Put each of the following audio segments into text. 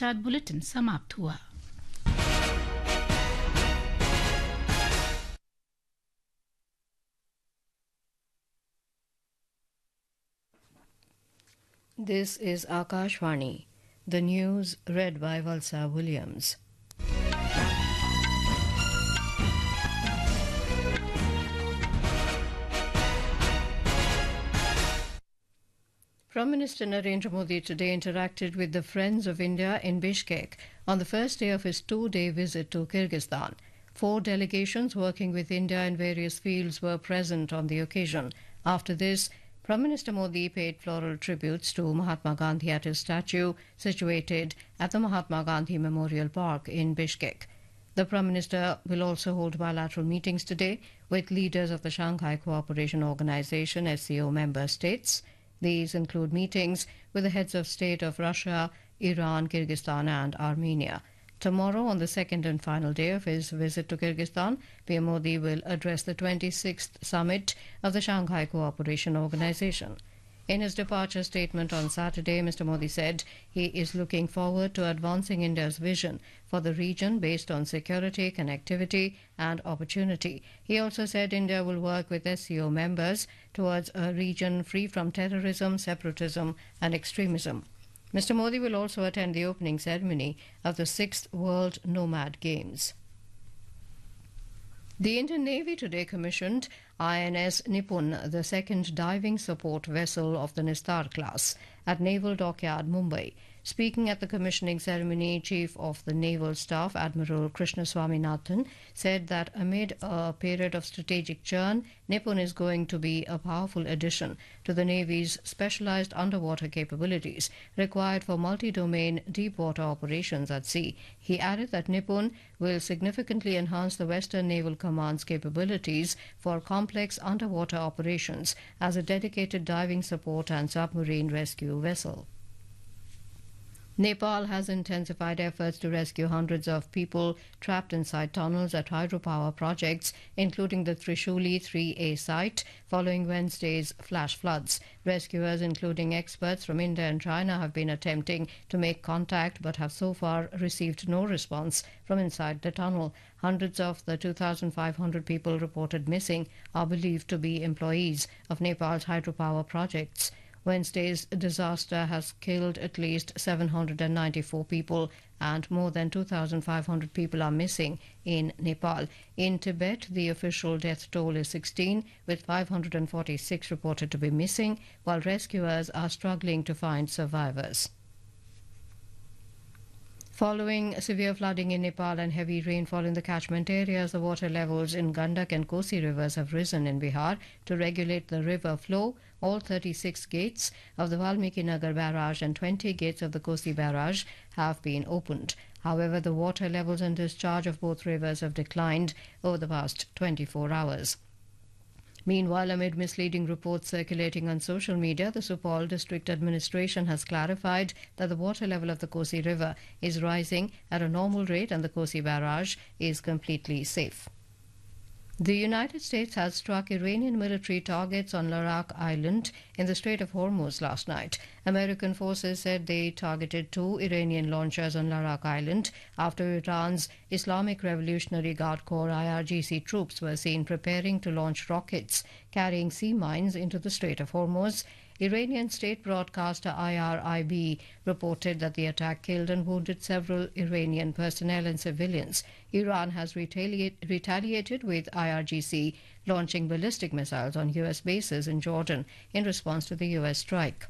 समाचार बुलेटिन समाप्त हुआ। This is Akashvani. The news read by Valsa Williams. Prime Minister Narendra Modi today interacted with the Friends of India in Bishkek on the first day of his two-day visit to Kyrgyzstan. 4 delegations working with India in various fields were present on the occasion. After this, Prime Minister Modi paid floral tributes to Mahatma Gandhi at his statue situated at the Mahatma Gandhi Memorial Park in Bishkek. The Prime Minister will also hold bilateral meetings today with leaders of the Shanghai Cooperation Organization SCO member states. These include meetings with the heads of state of Russia, Iran, Kyrgyzstan and Armenia. Tomorrow, on the second and final day of his visit to Kyrgyzstan, PM Modi will address the 26th summit of the Shanghai Cooperation Organization. In his departure statement on Saturday, Mr. Modi said he is looking forward to advancing India's vision for the region based on security, connectivity and opportunity. He also said India will work with SCO members towards a region free from terrorism, separatism and extremism. Mr. Modi will also attend the opening ceremony of the 6th World Nomad Games. The Indian Navy today commissioned INS Nipun, the second diving support vessel of the Nistar class, at Naval Dockyard, Mumbai. Speaking at the commissioning ceremony, Chief of the Naval Staff, Admiral Krishna Swaminathan, said that amid a period of strategic churn, Nipun is going to be a powerful addition to the Navy's specialized underwater capabilities required for multi-domain deep-water operations at sea. He added that Nipun will significantly enhance the Western Naval Command's capabilities for complex underwater operations as a dedicated diving support and submarine rescue vessel. Nepal has intensified efforts to rescue hundreds of people trapped inside tunnels at hydropower projects, including the Trishuli 3A site, following Wednesday's flash floods. Rescuers, including experts from India and China, have been attempting to make contact but have so far received no response from inside the tunnel. Hundreds of the 2,500 people reported missing are believed to be employees of Nepal's hydropower projects. Wednesday's disaster has killed at least 794 people and more than 2,500 people are missing in Nepal. In Tibet, the official death toll is 16, with 546 reported to be missing, while rescuers are struggling to find survivors. Following severe flooding in Nepal and heavy rainfall in the catchment areas, the water levels in Gandak and Kosi rivers have risen in Bihar. To regulate the river flow, all 36 gates of the Valmiki Nagar barrage and 20 gates of the Kosi barrage have been opened. However, the water levels and discharge of both rivers have declined over the past 24 hours. Meanwhile, amid misleading reports circulating on social media, the Supaul District Administration has clarified that the water level of the Kosi River is rising at a normal rate and the Kosi barrage is completely safe. The United States has struck Iranian military targets on Larak Island in the Strait of Hormuz last night. American forces said they targeted 2 Iranian launchers on Larak Island after Iran's Islamic Revolutionary Guard Corps IRGC troops were seen preparing to launch rockets carrying sea mines into the Strait of Hormuz. Iranian state broadcaster IRIB reported that the attack killed and wounded several Iranian personnel and civilians. Iran has retaliated with IRGC launching ballistic missiles on U.S. bases in Jordan in response to the U.S. strike.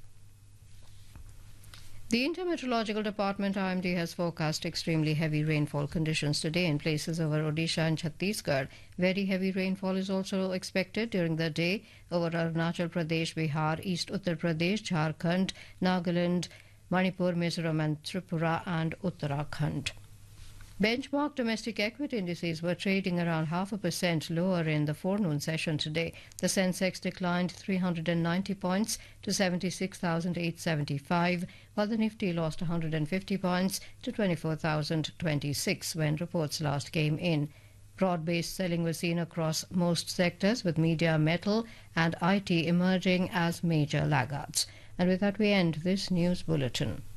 The Intermeteorological Department IMD has forecast extremely heavy rainfall conditions today in places over Odisha and Chhattisgarh. Very heavy rainfall is also expected during the day over Arunachal Pradesh, Bihar, East Uttar Pradesh, Jharkhand, Nagaland, Manipur, Mizoram and Tripura and Uttarakhand. Benchmark domestic equity indices were trading around 0.5% lower in the forenoon session today. The Sensex declined 390 points to 76,875, while the Nifty lost 150 points to 24,026 when reports last came in. Broad-based selling was seen across most sectors, with media, metal and IT emerging as major laggards. And with that, we end this news bulletin.